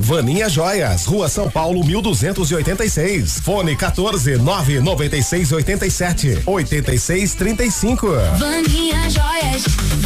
Vaninha Joias, Rua São Paulo 1286. Fone 14 996 87 86 35. Vaninha Joias.